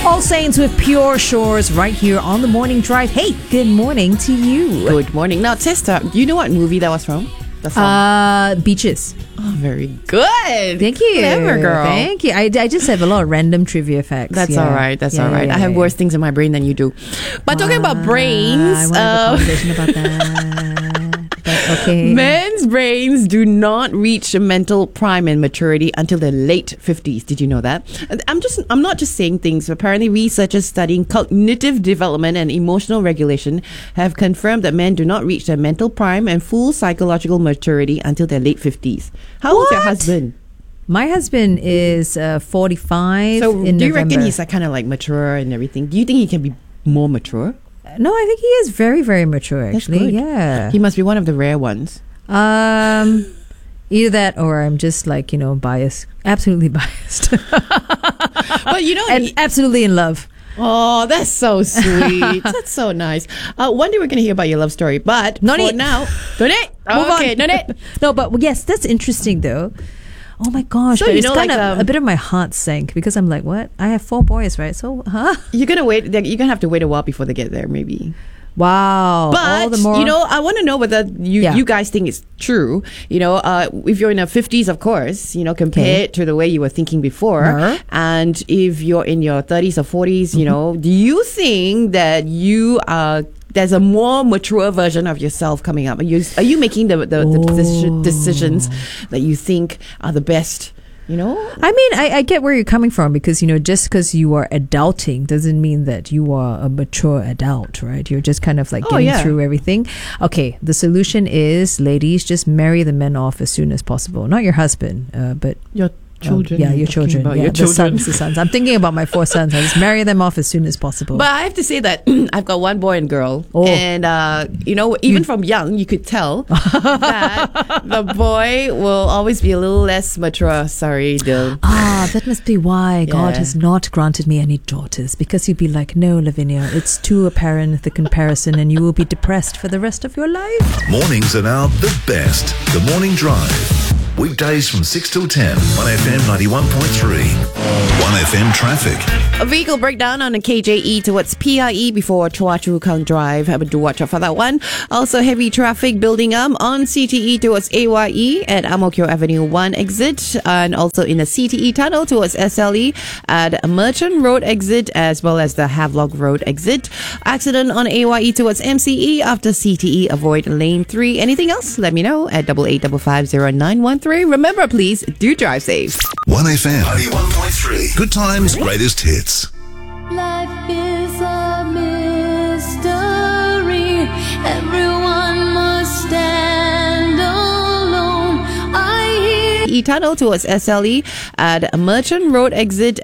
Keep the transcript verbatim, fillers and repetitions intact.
All Saints with Pure Shores right here on the Morning Drive. Hey, good morning to you. Good morning. Now, Testa, do you know what movie that was from? The song. Uh, Beaches. Oh, very good. Thank you. Clever girl. Thank you. I, I just have a lot of random trivia facts. That's yeah. all right. That's yeah, all right. Yeah, I have yeah, worse things in my brain than you do. But talking about brains, I want to have a conversation about that. But okay. Men's brains do not reach mental prime and maturity until their late fifties. Did you know that? I'm just I'm not just saying things. Apparently, researchers studying cognitive development and emotional regulation have confirmed that men do not reach their mental prime and full psychological maturity until their late fifties. How old is your husband? My husband is uh, forty-five. So in do you November. reckon he's like kind of like mature and everything? Do you think he can be more mature? No, I think he is very, very mature, actually. That's good. Yeah. He must be one of the rare ones. Um, either that or I'm just like, you know, biased. Absolutely biased. But you know, and he- absolutely in love. oh, that's so sweet. That's so nice. Uh, one day we're going to hear about your love story, but Not for it. now, don't it? Move okay, on. don't it? No, but yes, that's interesting though. Oh my gosh, So but you it's know, kind like, of um, a bit of my heart sank because I'm like, what? I have four boys, right? So, huh? You're gonna wait. You're gonna have to wait a while before they get there, maybe. Wow. But all the more, you know, I want to know whether you Yeah. you guys think it's true. You know, uh, if you're in your fifties, of course, you know, compared to the way you were thinking before, Uh-huh. and if you're in your thirties or forties, you know, do you think that you are there's a more mature version of yourself coming up? Are you are you making the the, the deci- decisions that you think are the best? You know, I mean, I, I get where you're coming from because, you know, just because you are adulting doesn't mean that you are a mature adult, right? You're just kind of like Oh, getting yeah. through everything. Okay, the solution is, ladies, just marry the men off as soon as possible. Not your husband, uh, but your children. Um, yeah, I'm your talking children. about Yeah, your the children. sons, the sons. I'm thinking about my four sons. I just marry them off as soon as possible. But I have to say that I've got one boy and girl, Oh. and uh, you know, even from young, you could tell that the boy will always be a little less mature. Sorry, Dylan. Ah, that must be why God Yeah. has not granted me any daughters. Because you'd be like, no, Lavinia, it's too apparent, the comparison, and you will be depressed for the rest of your life. Mornings are now the best. The Morning Drive. Weekdays from six till ten. one F M ninety-one point three. one F M traffic. A vehicle breakdown on a K J E towards P I E before Chua Chu Kang Drive. Have to watch out for that one. Also, heavy traffic building up on C T E towards A Y E at Ang Mo Kio Avenue one exit, and also in the C T E tunnel towards S L E at Merchant Road exit, as well as the Havelock Road exit. Accident on A Y E towards M C E after C T E. Avoid lane three. Anything else? Let me know at double eight double five zero nine one three. Remember, please do drive safe. one F M ninety-one point three. Good times, greatest hits. Life is a mystery. Everyone must stand alone. I hear E tunnel towards S L E at Merchant Road exit